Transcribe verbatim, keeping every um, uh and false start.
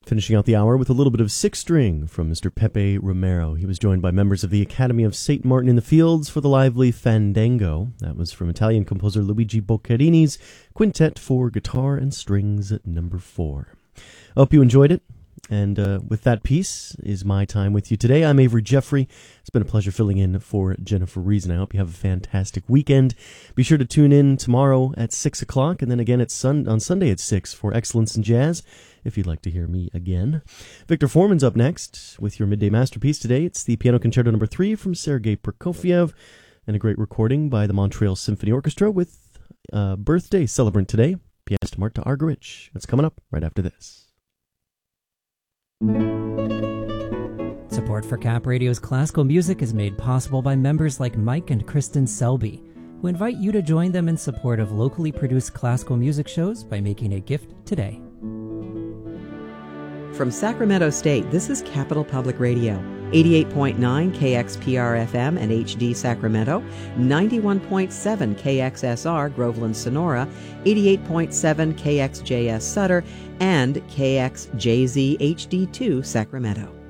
Finishing out the hour with a little bit of Six String from Mister Pepe Romero. He was joined by members of the Academy of Saint Martin in the Fields for the lively Fandango. That was from Italian composer Luigi Boccherini's Quintet for Guitar and Strings at number four. I hope you enjoyed it. And uh, with that piece is my time with you today. I'm Avery Jeffrey. It's been a pleasure filling in for Jennifer Reason. I hope you have a fantastic weekend. Be sure to tune in tomorrow at six o'clock and then again at sun- on Sunday at six for Excellence in Jazz, if you'd like to hear me again. Victor Foreman's up next with your midday masterpiece today. It's the Piano Concerto number three from Sergei Prokofiev, and a great recording by the Montreal Symphony Orchestra with a birthday celebrant today, pianist Marta Argerich. That's coming up right after this. Support for Cap Radio's classical music is made possible by members like Mike and Kristen Selby, who invite you to join them in support of locally produced classical music shows by making a gift today. From Sacramento State, this is Capital Public Radio, eighty-eight point nine K X P R F M and H D Sacramento, ninety-one point seven K X S R Groveland Sonora, eighty-eight point seven K X J S Sutter, and K X J Z H D two Sacramento.